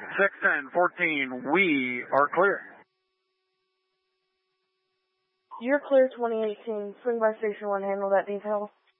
610-14, we are clear. You're clear 2018. Swing by Station 1, handle that detail.